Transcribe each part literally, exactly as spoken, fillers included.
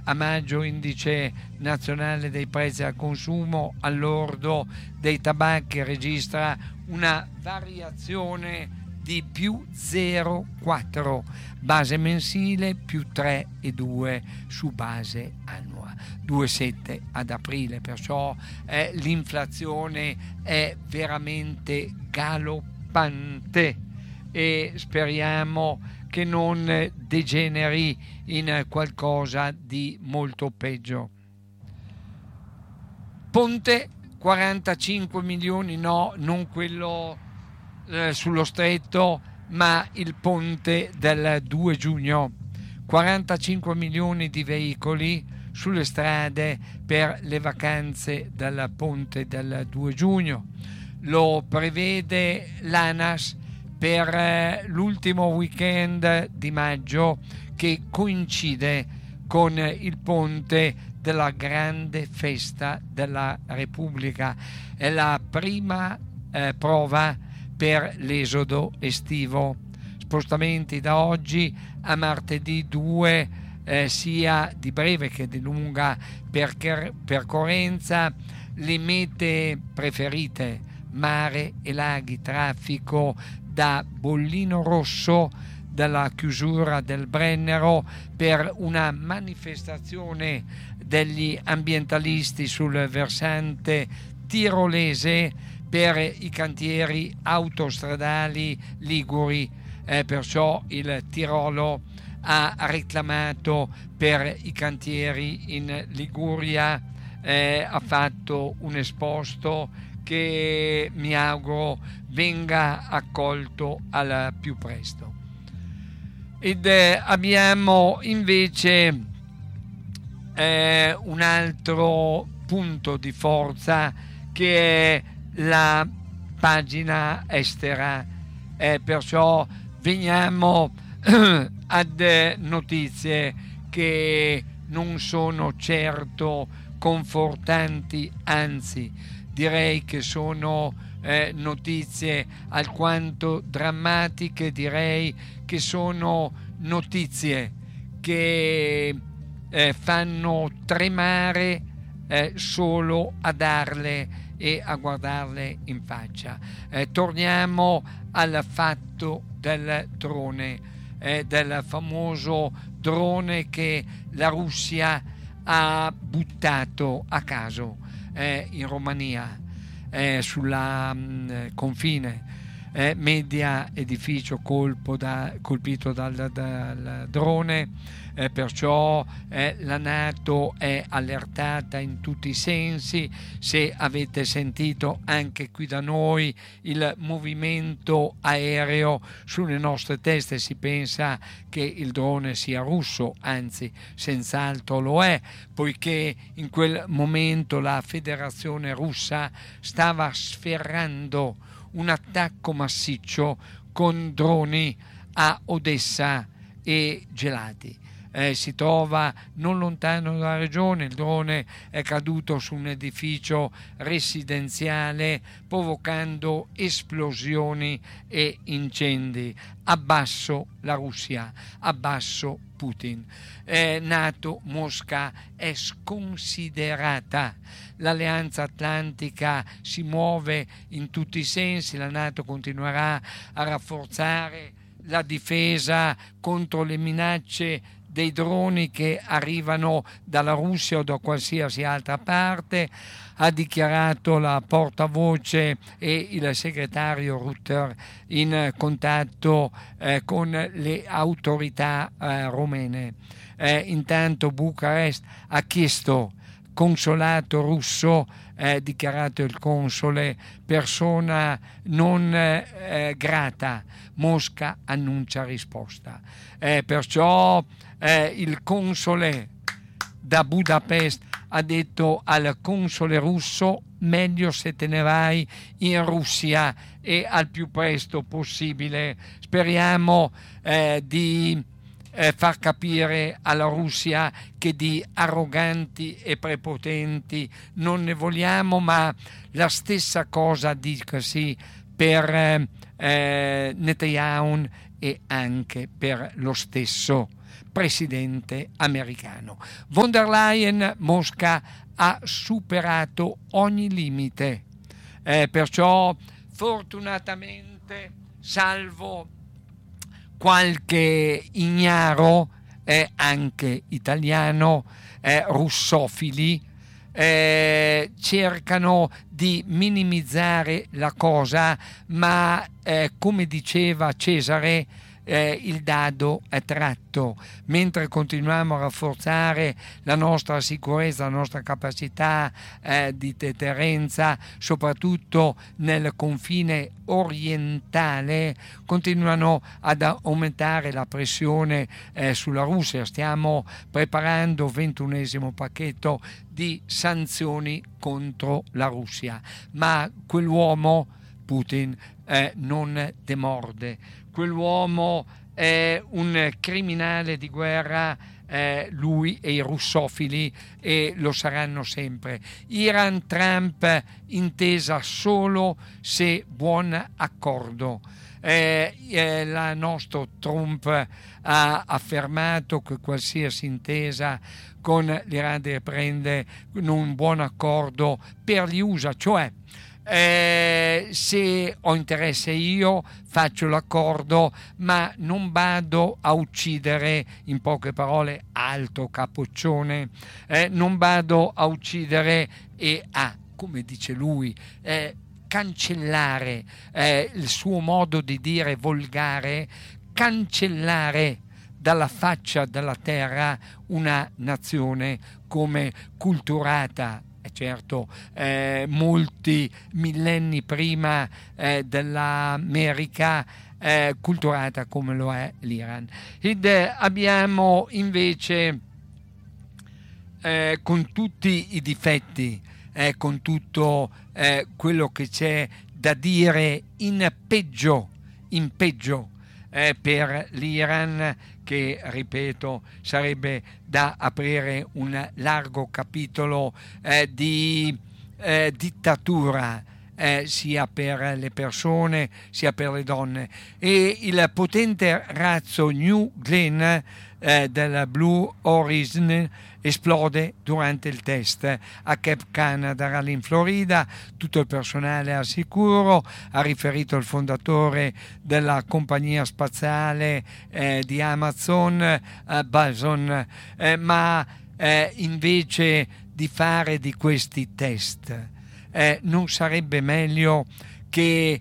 a maggio indice nazionale dei prezzi al consumo al lordo dei tabacchi registra una variazione di più zero virgola quattro, base mensile più tre virgola due su base annua, due virgola sette ad aprile, perciò eh, l'inflazione è veramente galoppante e speriamo che non degeneri in qualcosa di molto peggio. Ponte quarantacinque milioni, no, non quello eh, sullo stretto, ma il ponte del due giugno. quarantacinque milioni di veicoli sulle strade per le vacanze del ponte del due giugno. Lo prevede l'ANAS per eh, l'ultimo weekend di maggio, che coincide con il ponte della grande festa della Repubblica. È la prima eh, prova per l'esodo estivo. Spostamenti da oggi a martedì due, eh, sia di breve che di lunga percher- percorrenza. Le mete preferite: mare e laghi, traffico da Bollino Rosso, dalla chiusura del Brennero per una manifestazione degli ambientalisti sul versante tirolese per i cantieri autostradali liguri. Eh, perciò il Tirolo ha reclamato per i cantieri in Liguria, eh, ha fatto un esposto che mi auguro venga accolto al più presto. Ed eh, abbiamo invece eh, un altro punto di forza, che è la pagina estera, eh, perciò veniamo ad notizie che non sono certo confortanti, anzi direi che sono eh, notizie alquanto drammatiche, direi che sono notizie che eh, fanno tremare eh, solo a darle e a guardarle in faccia. Eh, torniamo al fatto del drone, eh, del famoso drone che la Russia ha buttato a caso eh, in Romania, eh, sulla mh, confine. Eh, media edificio colpo da, colpito dal, dal drone, eh, perciò eh, la NATO è allertata in tutti i sensi. Se avete sentito anche qui da noi il movimento aereo sulle nostre teste, si pensa che il drone sia russo, anzi senz'altro lo è, poiché in quel momento la Federazione Russa stava sferrando un attacco massiccio con droni a Odessa e Gelati. Eh, si trova non lontano dalla regione. Il drone è caduto su un edificio residenziale provocando esplosioni e incendi. Abbasso la Russia, abbasso Putin. Eh, NATO, Mosca è sconsiderata. L'alleanza atlantica si muove in tutti i sensi. La NATO continuerà a rafforzare la difesa contro le minacce dei droni che arrivano dalla Russia o da qualsiasi altra parte, ha dichiarato la portavoce e il segretario Rutter in contatto eh, con le autorità eh, romene. Eh, intanto Bucarest ha chiesto consolato russo, eh, dichiarato il console, persona non eh, grata. Mosca annuncia risposta. Eh, perciò eh, il console da Budapest ha detto al console russo: meglio se te ne vai in Russia e al più presto possibile. Speriamo eh, di eh, far capire alla Russia che di arroganti e prepotenti non ne vogliamo, ma la stessa cosa dicasi per eh, Netanyahu e anche per lo stesso presidente americano. Von der Leyen, Mosca ha superato ogni limite, eh, perciò fortunatamente, salvo qualche ignaro, eh, anche italiano, eh, russofili, eh, cercano di minimizzare la cosa, ma eh, come diceva Cesare, Eh, il dado è tratto. Mentre continuiamo a rafforzare la nostra sicurezza, la nostra capacità eh, di deterrenza, soprattutto nel confine orientale, continuano ad aumentare la pressione eh, sulla Russia. Stiamo preparando il ventunesimo pacchetto di sanzioni contro la Russia, ma quell'uomo, Putin, eh, non demorde. Quell'uomo è un criminale di guerra, eh, lui e i russofili, e lo saranno sempre. Iran-Trump intesa solo se buon accordo. Eh, eh, il nostro Trump ha affermato che qualsiasi intesa con l'Iran deve prendere un buon accordo per gli U S A, cioè Eh, se ho interesse io faccio l'accordo, ma non vado a uccidere, in poche parole, alto capoccione, eh, non vado a uccidere e a, come dice lui, eh, cancellare, eh, il suo modo di dire volgare, cancellare dalla faccia della terra una nazione come culturata. Certo, eh, molti millenni prima eh, dell'America, eh, culturata come lo è l'Iran. Ed eh, abbiamo invece, eh, con tutti i difetti, eh, con tutto eh, quello che c'è da dire in peggio, in peggio eh, per l'Iran, che, ripeto, sarebbe da aprire un largo capitolo eh, di eh, dittatura, eh, sia per le persone sia per le donne. E il potente razzo New Glenn eh, del Blue Horizon esplode durante il test a Cape Canaveral in Florida. Tutto il personale al sicuro, ha riferito il fondatore della compagnia spaziale eh, di Amazon, eh, Bezos, eh, ma eh, invece di fare di questi test eh, non sarebbe meglio che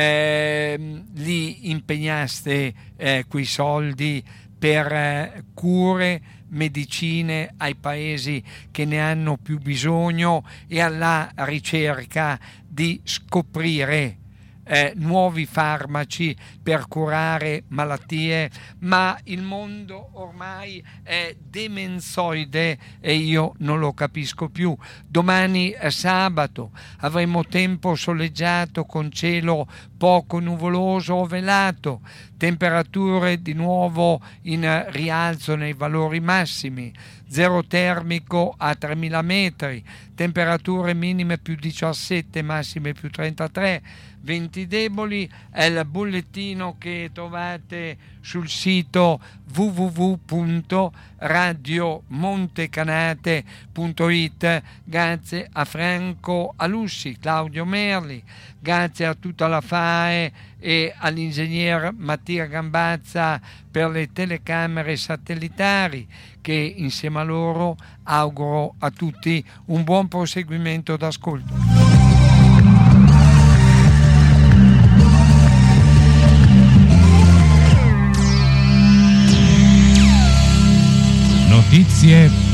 eh, li impegnaste eh, quei soldi per eh, cure, medicine ai paesi che ne hanno più bisogno e alla ricerca di scoprire eh, nuovi farmaci per curare malattie, ma il mondo ormai è demenzoide e io non lo capisco più. Domani è sabato, avremo tempo soleggiato con cielo poco nuvoloso o velato, temperature di nuovo in rialzo nei valori massimi, zero termico a tremila metri, temperature minime più diciassette, massime più trentatré, venti deboli. È il bollettino che trovate sul sito w w w punto radio montecanate punto it. Grazie a Franco Alussi, Claudio Merli, grazie a tutta la F A E e all'ingegner Mattia Gambazza per le telecamere satellitari, che insieme a loro auguro a tutti un buon proseguimento d'ascolto. Notizie